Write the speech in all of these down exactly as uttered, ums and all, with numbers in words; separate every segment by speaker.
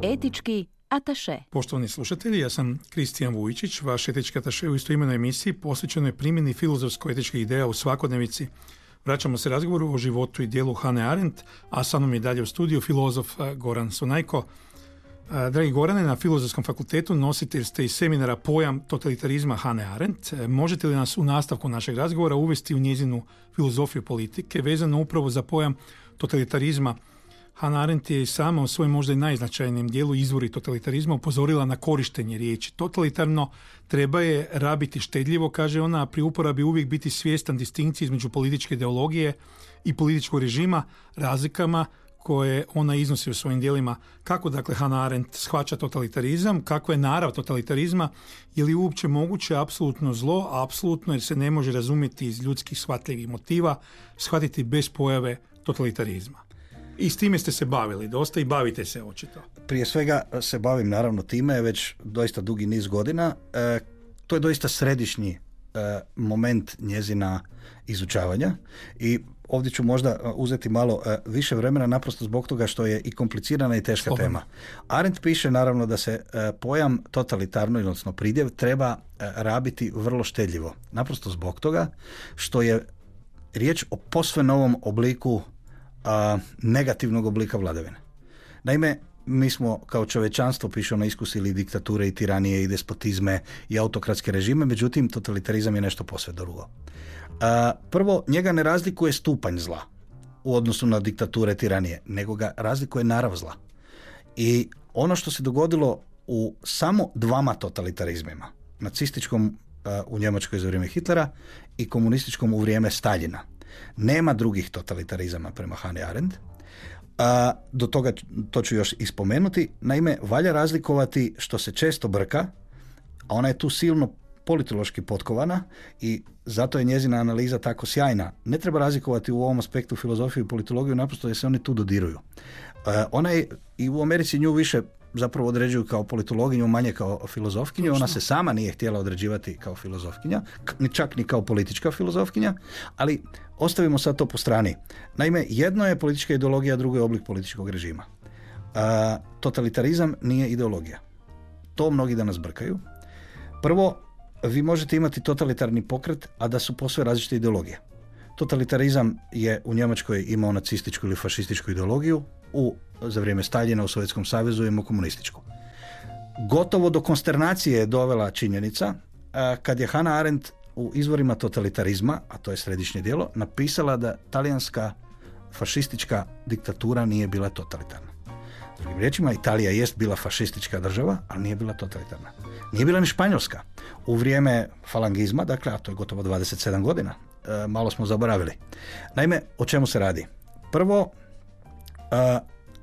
Speaker 1: Etički ataše.
Speaker 2: Poštovani slušatelji, ja sam Kristijan Vujičić, vaš etički ataše u istoimenoj emisiji posvećenoj primjeni filozofsko-etičkih ideja u svakodnevici. Vraćamo se razgovoru o životu i djelu Hane Arendt, a sa mnom je dalje u studiju filozof Goran Sonajko. Dragi Gorane, na Filozofskom fakultetu nositelj ste i seminara Pojam totalitarizma Hane Arendt. Možete li nas u nastavku našeg razgovora uvesti u njezinu filozofiju politike vezano upravo za pojam totalitarizma? Hana Arendt je i sama u svojem možda i najznačajnijem dijelu Izvori totalitarizma upozorila na korištenje riječi totalitarno. Treba je rabiti štedljivo, kaže ona, a pri uporabi uvijek biti svjestan distinkcije između političke ideologije i političkog režima, razlikama koje ona iznosi u svojim dijelima. Kako dakle Hana Arendt shvaća totalitarizam, kakva je narav totalitarizma, je li uopće moguće apsolutno zlo, apsolutno, jer se ne može razumjeti iz ljudskih shvatljivih motiva, shvatiti bez pojave totalitarizma. I s time ste se bavili dosta i bavite se očito.
Speaker 3: Prije svega se bavim naravno time već doista dugi niz godina. E, to je doista središnji e, moment njezina izučavanja i ovdje ću možda uzeti malo e, više vremena naprosto zbog toga što je i komplicirana i teška Slobodno. tema. Arendt piše naravno da se e, pojam totalitarno, odnosno pridjev, treba e, rabiti vrlo štedljivo. Naprosto zbog toga što je riječ o posve novom obliku A, negativnog oblika vladavine. Naime, mi smo kao čovječanstvo, piše ona, iskusili diktature i tiranije i despotizme i autokratske režime, međutim totalitarizam je nešto posve drugo. A, prvo, njega ne razlikuje stupanj zla u odnosu na diktature tiranije, nego ga razlikuje narav zla. I ono što se dogodilo u samo dvama totalitarizmima, nacističkom a, u Njemačkoj za vrijeme Hitlera i komunističkom u vrijeme Staljina, nema drugih totalitarizama prema Hane Arendt. A, do toga to ću još ispomenuti. Naime, valja razlikovati što se često brka, a ona je tu silno politološki potkovana i zato je njezina analiza tako sjajna. Ne treba razlikovati u ovom aspektu filozofiju i politologiju, naprosto jer se oni tu dodiruju. A, ona je i u Americi nju više zapravo određuju kao politologinju, manje kao filozofkinju. Ona se sama nije htjela određivati kao filozofkinja, ni čak ni kao politička filozofkinja, ali ostavimo sad to po strani. Naime, jedno je politička ideologija, drugo je oblik političkog režima. A, totalitarizam nije ideologija. To mnogi danas brkaju. Prvo, vi možete imati totalitarni pokret, a da su posve različite ideologije. Totalitarizam je u Njemačkoj imao nacističku ili fašističku ideologiju, u, za vrijeme Staljina u Sovjetskom savezu imao komunističku. Gotovo do konsternacije je dovela činjenica a, kad je Hana Arendt u Izvorima totalitarizma, a to je središnje djelo, napisala da talijanska fašistička diktatura nije bila totalitarna. Drugim riječima, Italija jest bila fašistička država, ali nije bila totalitarna. Nije bila ni Španjolska. U vrijeme falangizma, dakle, a to je gotovo dvadeset sedam godina, e, malo smo zaboravili. Naime, o čemu se radi? Prvo, e,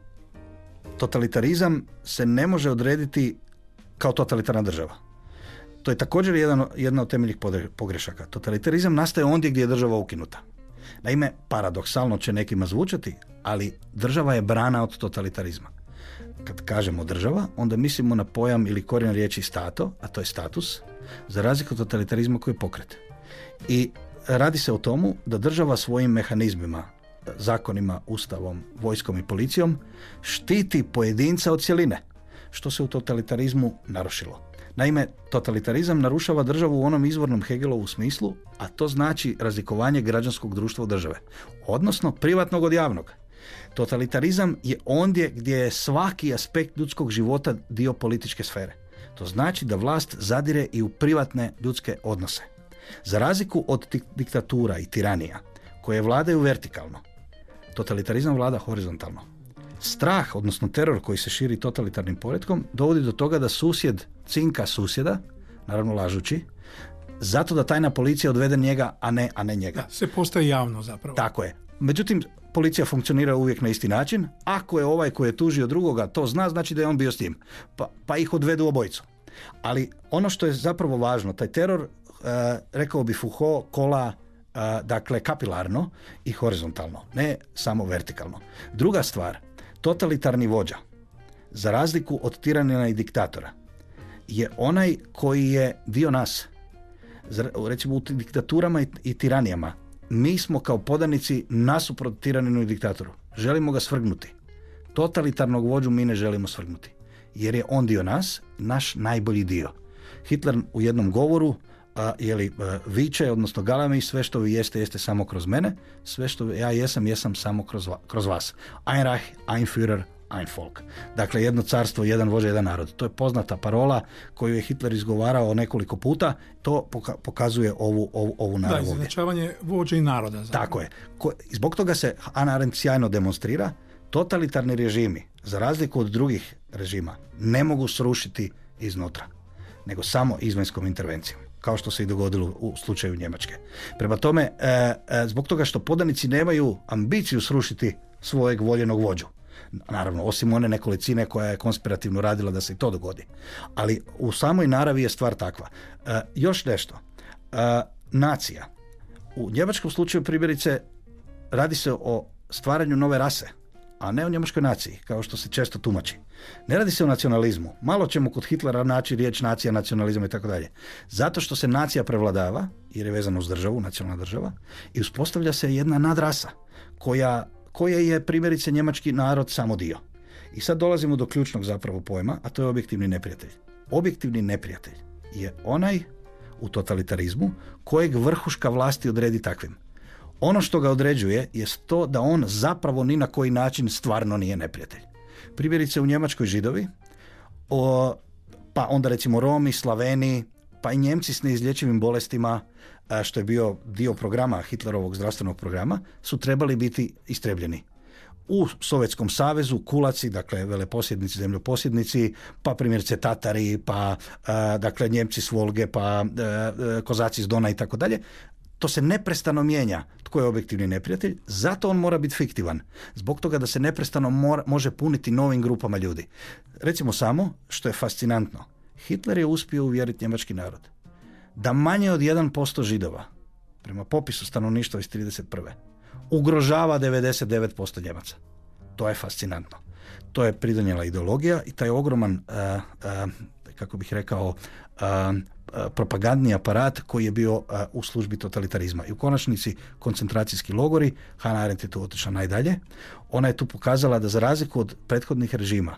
Speaker 3: totalitarizam se ne može odrediti kao totalitarna država. To je također jedan, jedna od temeljnih pogrešaka. Totalitarizam nastaje ondje gdje je država ukinuta. Naime, paradoksalno će nekima zvučati, ali država je brana od totalitarizma. Kad kažemo država, onda mislimo na pojam ili korijen riječi stato, a to je status, za razliku od totalitarizma koji je pokret. I radi se o tomu da država svojim mehanizmima, zakonima, ustavom, vojskom i policijom štiti pojedinca od cjeline, što se u totalitarizmu narušilo. Naime, totalitarizam narušava državu u onom izvornom Hegelovu smislu, a to znači razlikovanje građanskog društva od države, odnosno privatnog od javnog. Totalitarizam je ondje gdje je svaki aspekt ljudskog života dio političke sfere. To znači da vlast zadire i u privatne ljudske odnose. Za razliku od diktatura i tiranija, koje vladaju vertikalno, totalitarizam vlada horizontalno. Strah, odnosno teror koji se širi totalitarnim poretkom, dovodi do toga da susjed cinka susjeda, naravno lažući, zato da tajna policija odvede njega, a ne, a ne njega.
Speaker 2: Da, sve postaje javno zapravo.
Speaker 3: Tako je. Međutim, policija funkcionira uvijek na isti način. Ako je ovaj koji je tužio drugoga to zna, znači da je on bio s njim. Pa, pa ih odvedu obojicu. Ali ono što je zapravo važno, taj teror, uh, rekao bi Foucault, kola uh, dakle kapilarno i horizontalno, ne samo vertikalno. Druga stvar, totalitarni vođa, za razliku od tiranina i diktatora, je onaj koji je dio nas. Recimo u diktaturama i, i tiranijama mi smo kao podanici nasuprot tiraninu i diktatoru. Želimo ga svrgnuti. Totalitarnog vođu mi ne želimo svrgnuti. jer je on dio nas, naš najbolji dio. Hitler u jednom govoru a, jeli, a, viče, odnosno galami, sve što vi jeste, jeste samo kroz mene, sve što ja jesam, jesam samo kroz, kroz vas. Ein Reich, ein Führer, ein Volk. Dakle, jedno carstvo, jedan vođa, jedan narod. To je poznata parola koju je Hitler izgovarao nekoliko puta. To poka- pokazuje ovu, ovu, ovu narav.
Speaker 2: Da, izjednačavanje vođa i naroda. Zapravo.
Speaker 3: Tako je. Ko, zbog toga se Hannah Arendt sjajno demonstrira. Totalitarni režimi, za razliku od drugih režima, ne mogu srušiti iznutra, nego samo izvanjskom intervencijom, kao što se i dogodilo u slučaju Njemačke. Prema tome, e, e, zbog toga što podanici nemaju ambiciju srušiti svojeg voljenog vođu, naravno, osim one nekolicine koja je konspirativno radila da se i to dogodi. Ali u samoj naravi je stvar takva. E, još nešto. E, nacija. U njemačkom slučaju, primjerice, radi se o stvaranju nove rase, a ne o njemačkoj naciji, kao što se često tumači. Ne radi se o nacionalizmu. Malo ćemo kod Hitlera naći riječ nacija, nacionalizam i tako dalje. Zato što se nacija prevladava, jer je vezana uz državu, nacionalna država, i uspostavlja se jedna nadrasa, koja, koja je primjerice njemački narod samo dio. I sad dolazimo do ključnog zapravo pojma, a to je objektivni neprijatelj. Objektivni neprijatelj je onaj u totalitarizmu kojeg vrhuška vlasti odredi takvim. Ono što ga određuje je to da on zapravo ni na koji način stvarno nije neprijatelj. Primjerice u Njemačkoj Židovi, o, pa onda recimo Romi, Slaveni, pa i Njemci s neizlječivim bolestima, a, što je bio dio programa, Hitlerovog zdravstvenog programa, su trebali biti istrebljeni. U Sovjetskom savezu kulaci, dakle veleposjednici, zemljoposjednici, pa primjerice Tatari, pa a, dakle Njemci s Volge, pa a, a, Kozaci s Dona i tako dalje. To se neprestano mijenja. Tko je objektivni neprijatelj? Zato on mora biti fiktivan. Zbog toga da se neprestano mora, može puniti novim grupama ljudi. Recimo samo, što je fascinantno, Hitler je uspio uvjeriti njemački narod da manje od jedan posto Židova, prema popisu stanovništva iz trideset prve ugrožava devedeset devet posto Njemaca. To je fascinantno. To je pridonijela ideologija i taj ogroman, uh, uh, kako bih rekao, uh, propagandni aparat koji je bio uh, u službi totalitarizma. I u konačnici koncentracijski logori, Hannah Arendt je tu otišla najdalje, ona je tu pokazala da za razliku od prethodnih režima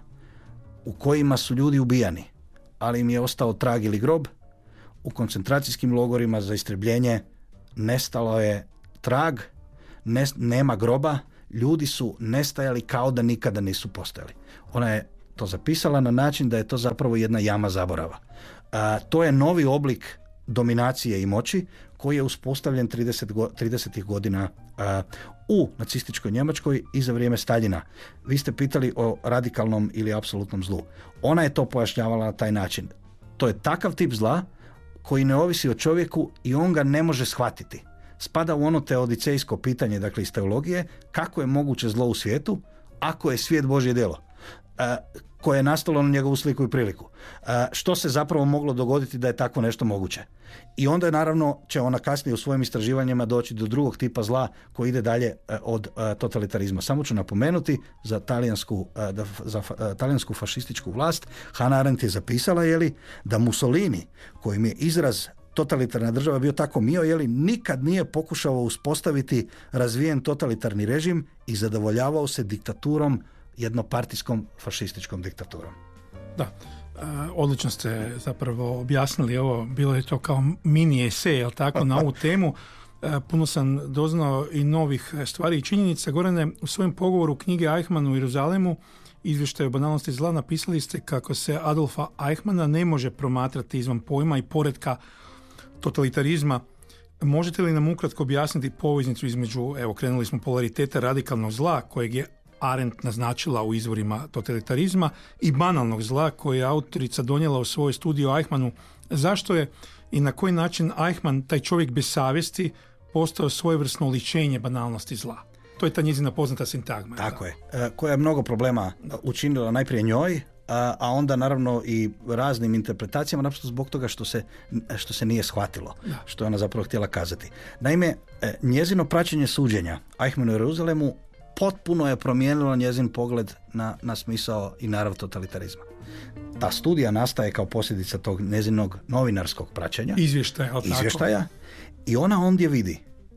Speaker 3: u kojima su ljudi ubijani, ali im je ostao trag ili grob, u koncentracijskim logorima za istrebljenje nestalo je trag, ne, nema groba, ljudi su nestajali kao da nikada nisu postojali. Ona je to zapisala na način da je to zapravo jedna jama zaborava. A, to je novi oblik dominacije i moći koji je uspostavljen tridesetih godina a, u nacističkoj Njemačkoj i za vrijeme Staljina. Vi ste pitali o radikalnom ili apsolutnom zlu. Ona je to pojašnjavala na taj način. To je takav tip zla koji ne ovisi o čovjeku i on ga ne može shvatiti. Spada u ono teodicejsko pitanje, dakle iz teologije, kako je moguće zlo u svijetu ako je svijet Božje djelo, a, koje je nastalo na njegovu sliku i priliku. A, što se zapravo moglo dogoditi da je tako nešto moguće? I onda je naravno će ona kasnije u svojim istraživanjima doći do drugog tipa zla koji ide dalje a, od a, totalitarizma. Samo ću napomenuti za talijansku, a, da, za a, talijansku fašističku vlast Hannah Arendt je zapisala jeli, da Mussolini, kojim je izraz totalitarna država bio tako mio, jeli, nikad nije pokušao uspostaviti razvijen totalitarni režim i zadovoljavao se diktaturom, jednopartijskom fašističkom diktaturom.
Speaker 2: Da, e, odlično ste zapravo objasnili ovo, bilo je to kao mini esej, jel tako, na ovu temu. E, puno sam doznao i novih stvari i činjenica. Gorane, u svojem pogovoru knjige Eichmann u Jeruzalemu, izvještaj o banalnosti zla, napisali ste kako se Adolfa Eichmanna ne može promatrati izvan pojma i poretka totalitarizma. Možete li nam ukratko objasniti poveznicu između, evo, krenuli smo polariteta radikalnog zla, kojeg je Arendt naznačila u izvorima totalitarizma, i banalnog zla koje je autorica donijela u svojoj studiji o Eichmannu. Zašto je i na koji način Eichmann, taj čovjek bez savjesti, postao svojevrsno ličenje banalnosti zla? To je ta njezina poznata sintagma.
Speaker 3: Tako je, koja je mnogo problema učinila najprije njoj, a onda naravno i raznim interpretacijama, naprosto zbog toga što se, što se nije shvatilo, da. Što je ona zapravo htjela kazati. Naime, njezino praćenje suđenja Eichmannu u Jeruzalemu potpuno je promijenilo njezin pogled na, na smisao i narav totalitarizma. Ta studija nastaje kao posljedica tog njezinog novinarskog praćenja,
Speaker 2: izvještaja,
Speaker 3: izvještaja i ona ondje vidi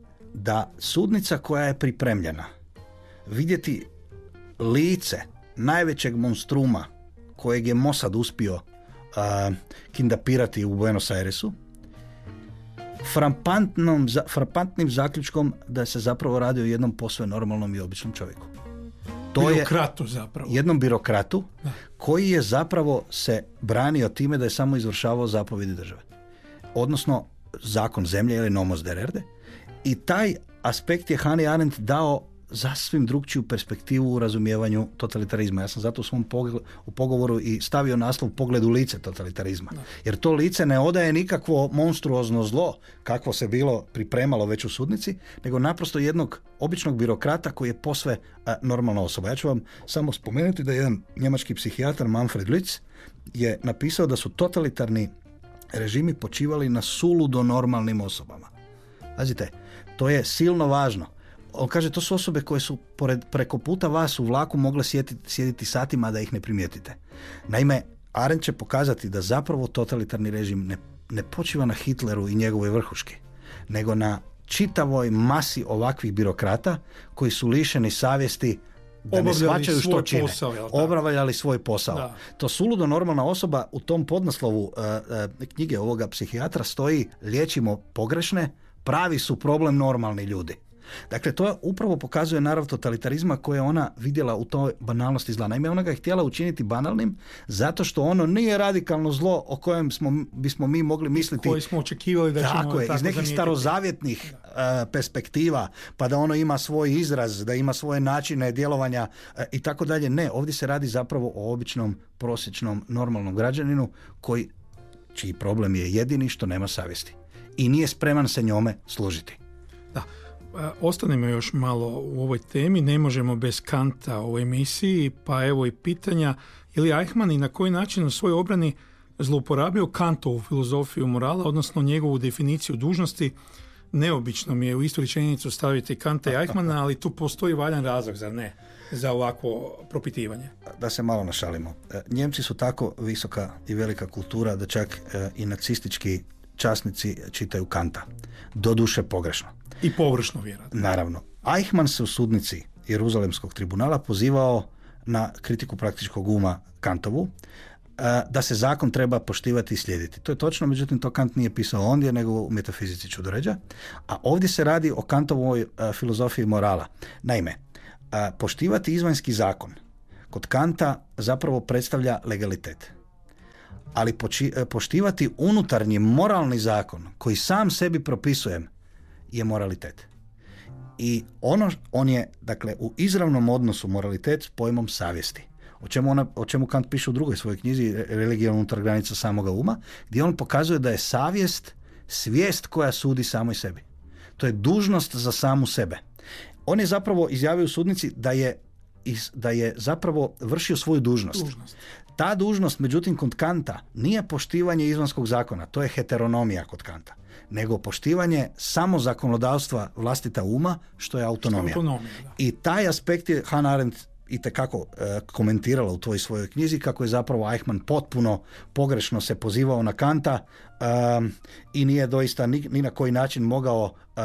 Speaker 3: da sudnica koja je pripremljena vidjeti lice najvećeg monstruma kojeg je Mossad uspio a, kindapirati u Buenos Airesu, frapantnom, frapantnim zaključkom da se zapravo radi o jednom posve normalnom i običnom čovjeku. To
Speaker 2: birokratu
Speaker 3: je
Speaker 2: zapravo.
Speaker 3: Jednom birokratu
Speaker 2: da.
Speaker 3: koji je zapravo se branio time da je samo izvršavao zapovjedi države. Odnosno zakon zemlje ili nomos dererde. I taj aspekt je Hannah Arendt dao sasvim drugčiju perspektivu u razumijevanju totalitarizma. Ja sam zato u svom pogled, u pogovoru i stavio naslov Pogled u lice totalitarizma. Da. Jer to lice ne odaje nikakvo monstruozno zlo kakvo se bilo pripremalo već u sudnici, nego naprosto jednog običnog birokrata koji je posve a, normalna osoba. Ja ću vam samo spomenuti da jedan njemački psihijatar Manfred Lütz je napisao da su totalitarni režimi počivali na suludo normalnim osobama. Pazite, to je silno važno. On kaže, to su osobe koje su pored, preko puta vas u vlaku mogle sjediti, sjediti satima da ih ne primijetite. Naime, Arendt će pokazati da zapravo totalitarni režim ne, ne počiva na Hitleru i njegovoj vrhuški, nego na čitavoj masi ovakvih birokrata koji su lišeni savjesti da ne shvaćaju što čine. Posao, obavljali svoj posao. Da. To suludo normalna osoba u tom podnaslovu uh, uh, knjige ovoga psihijatra stoji liječimo pogrešne, pravi su problem normalni ljudi. Dakle, to upravo pokazuje narav totalitarizma koje je ona vidjela u toj banalnosti zla. Naime, ona ga je htjela učiniti banalnim zato što ono nije radikalno zlo o kojem smo, bismo mi mogli misliti.
Speaker 2: Koji smo očekivali da ćemo
Speaker 3: tako je, tako iz nekih zamijetiti. Starozavjetnih uh, perspektiva, pa da ono ima svoj izraz, da ima svoje načine djelovanja uh, i tako dalje. Ne, ovdje se radi zapravo o običnom, prosječnom, normalnom građaninu koji, čiji problem je jedini što nema savjesti i nije spreman se njome služiti.
Speaker 2: Da. Ostanemo još malo u ovoj temi, ne možemo bez Kanta u emisiji, pa evo i pitanja, je li Eichmann i na koji način u svojoj obrani zlouporabio Kantovu filozofiju morala, odnosno njegovu definiciju dužnosti. Neobično mi je u istu rečenicu staviti Kanta i Eichmanna, ali tu postoji valjan razlog, zar ne, za ovakvo propitivanje?
Speaker 3: Da se malo našalimo. Njemci su tako visoka i velika kultura da čak i nacistički časnici čitaju Kanta. Doduše pogrešno.
Speaker 2: I površno, vjerojatno.
Speaker 3: Naravno. Eichmann se u sudnici Jeruzalemskog tribunala pozivao na kritiku praktičkog uma Kantovu, da se zakon treba poštivati i slijediti. To je točno, međutim to Kant nije pisao ondje, nego u Metafizici čudoređa. A ovdje se radi o Kantovoj filozofiji morala. Naime, poštivati izvanjski zakon kod Kanta zapravo predstavlja legalitet. Ali poči- poštivati unutarnji moralni zakon koji sam sebi propisujem je moralitet. I ono, on je, dakle, u izravnom odnosu moralitet s pojmom savjesti. O čemu, ona, o čemu Kant piše u drugoj svojoj knjizi Religija unutar granica samoga uma, gdje on pokazuje da je savjest svijest koja sudi samoj sebi. To je dužnost za samu sebe. On je zapravo izjavio u sudnici da je, da je zapravo vršio svoju dužnost. dužnost. Ta dužnost, međutim, kod Kanta nije poštivanje izvanjskog zakona, to je heteronomija kod Kanta, nego poštivanje samo zakonodavstva vlastita uma, što je autonomija. autonomija I taj aspekt je Hannah Arendt itekako e, komentirala u tvojoj svojoj knjizi, kako je zapravo Eichmann potpuno pogrešno se pozivao na Kanta e, i nije doista ni, ni na koji način mogao e,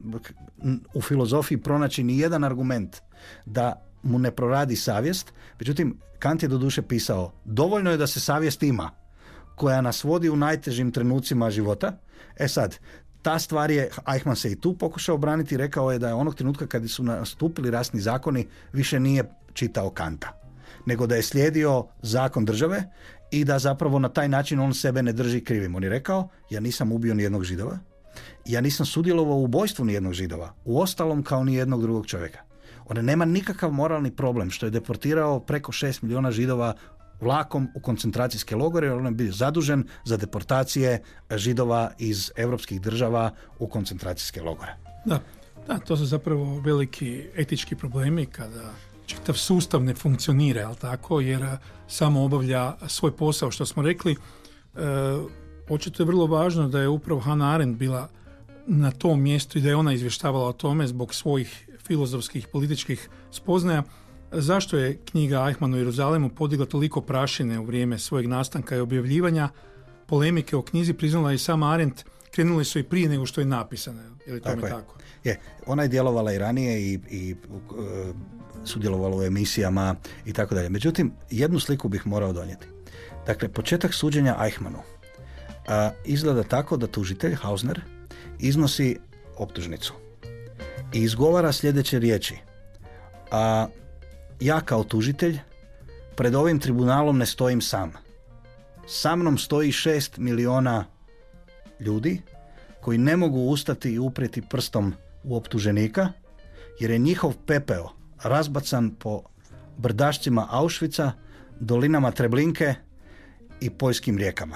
Speaker 3: u filozofiji pronaći ni jedan argument da mu ne proradi savjest. Međutim, Kant je doduše pisao, dovoljno je da se savjest ima, koja nas vodi u najtežim trenucima života. E sad, ta stvar je, Eichmann se i tu pokušao braniti, rekao je da je onog trenutka kad su nastupili rasni zakoni, više nije čitao Kanta, nego da je slijedio zakon države i da zapravo na taj način on sebe ne drži krivim. On je rekao, ja nisam ubio ni jednog Židova, ja nisam sudjelovao u ubojstvu ni jednog Židova, u ostalom kao ni jednog drugog čovjeka. On nema nikakav moralni problem što je deportirao preko šest milijuna Židova vlakom u koncentracijske logore, jer on je bio zadužen za deportacije Židova iz europskih država u koncentracijske logore.
Speaker 2: Da, da, to su zapravo veliki etički problemi kada čitav sustav ne funkcionira, jel tako, jer samo obavlja svoj posao, što smo rekli. E, očito je vrlo važno da je upravo Hannah Arendt bila na tom mjestu i da je ona izvještavala o tome zbog svojih filozofskih, političkih spoznaja. Zašto je knjiga Eichmann u Jeruzalemu podigla toliko prašine u vrijeme svojeg nastanka i objavljivanja? Polemike o knjizi priznala i sama Arendt krenuli su i prije nego što je napisana. Je li tome tako?
Speaker 3: tako? Je. Ona je djelovala i ranije i, i uh, sudjelovala u emisijama i tako dalje. Međutim, jednu sliku bih morao donijeti. Dakle, početak suđenja Eichmannu uh, izgleda tako da tužitelj Hausner iznosi optužnicu i izgovara sljedeće riječi. A ja kao tužitelj pred ovim tribunalom ne stojim sam. Sa mnom stoji šest miliona ljudi koji ne mogu ustati i uprijeti prstom u optuženika jer je njihov pepeo razbacan po brdašcima Auschwitza, dolinama Treblinke i poljskim rijekama.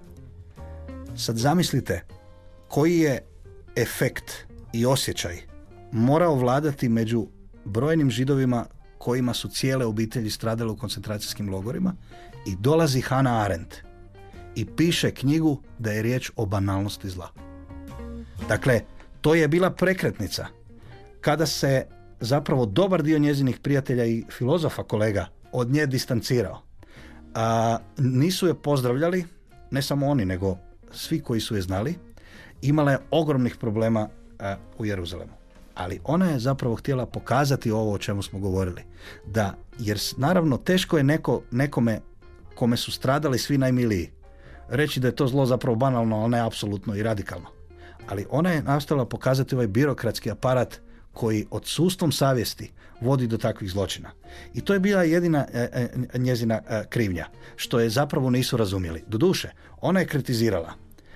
Speaker 3: Sad zamislite koji je efekt i osjećaj morao vladati među brojnim Židovima kojima su cijele obitelji stradale u koncentracijskim logorima i dolazi Hannah Arendt i piše knjigu da je riječ o banalnosti zla. Dakle, to je bila prekretnica kada se zapravo dobar dio njezinih prijatelja i filozofa kolega od nje distancirao. A, nisu je pozdravljali, ne samo oni, nego svi koji su je znali. Imala je ogromnih problema a, u Jeruzalemu. Ali ona je zapravo htjela pokazati ovo o čemu smo govorili. Da, jer naravno teško je neko, nekome kome su stradali svi najmiliji reći da je to zlo zapravo banalno, ali ne apsolutno i radikalno. Ali ona je nastavila pokazati ovaj birokratski aparat koji odsustvom savjesti vodi do takvih zločina. I to je bila jedina e, e, njezina e, krivnja, što je zapravo nisu razumjeli. Doduše, ona je kritizirala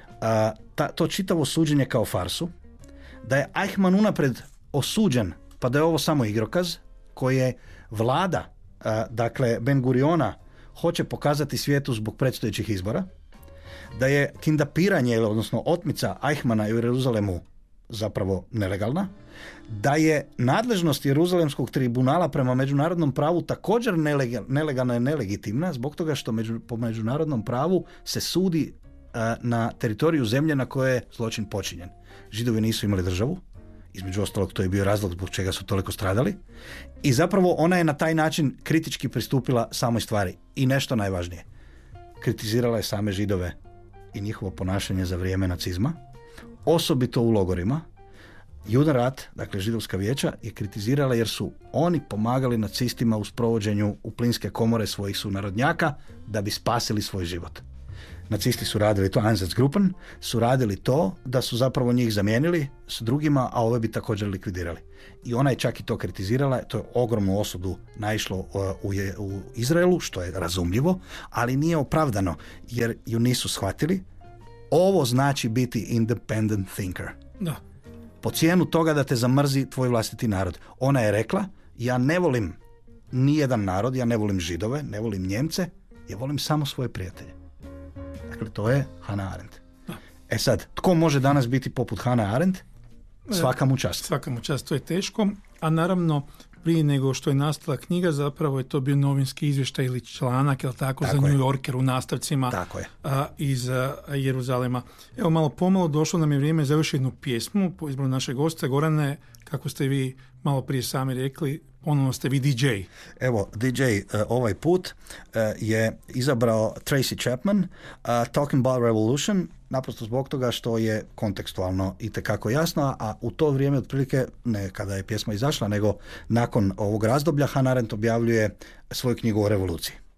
Speaker 3: a, ta, to čitavo suđenje kao farsu, da je Eichmann unaprijed osuđen, pa da je ovo samo igrokaz koji je vlada, a, dakle Ben Guriona, hoće pokazati svijetu zbog predstojećih izbora, da je kindapiranje, odnosno otmica Eichmanna u Jeruzalemu zapravo nelegalna, da je nadležnost Jeruzalemskog tribunala prema međunarodnom pravu također nelegalna i nelegitimna, zbog toga što među, po međunarodnom pravu se sudi a, na teritoriju zemlje na koje je zločin počinjen. Židovi nisu imali državu, između ostalog to je bio razlog zbog čega su toliko stradali, i zapravo ona je na taj način kritički pristupila samoj stvari. I nešto najvažnije, kritizirala je same Židove i njihovo ponašanje za vrijeme nacizma, osobito u logorima. Judenrat, dakle židovska vijeća, je kritizirala jer su oni pomagali nacistima u sprovođenju u plinske komore svojih sunarodnjaka da bi spasili svoj život. Nacisti su radili to, Einsatzgruppen, su radili to da su zapravo njih zamijenili s drugima, a ove bi također likvidirali. I ona je čak i to kritizirala, to je ogromnu osudu naišlo u, u Izraelu, što je razumljivo, ali nije opravdano, jer ju nisu shvatili. Ovo znači biti independent thinker.
Speaker 2: Da.
Speaker 3: Po cijenu toga da te zamrzi tvoj vlastiti narod. Ona je rekla, ja ne volim nijedan narod, ja ne volim Židove, ne volim Njemce, ja volim samo svoje prijatelje. Dakle, to je Hannah Arendt. Da. E sad, tko može danas biti poput Hannah Arendt? Svaka mu čast.
Speaker 2: Svaka mu čast, to je teško, a naravno prije nego što je nastala knjiga, zapravo je to bio novinski izvještaj ili članak, jel tako, tako za New Yorker u nastavcima
Speaker 3: tako je.
Speaker 2: A, iz a, Jeruzalema. Evo, malo pomalo došlo nam je vrijeme za još jednu pjesmu po izboru našeg gosta. Gorane, kako ste vi malo prije sami rekli, ponovno ste vi D J.
Speaker 3: Evo, D J uh, ovaj put uh, je izabrao Tracy Chapman, uh, Talking About Revolution, naprosto zbog toga što je kontekstualno itekako jasno, a u to vrijeme otprilike, ne kada je pjesma izašla, nego nakon ovog razdoblja, Hannah Arendt objavljuje svoju knjigu o revoluciji.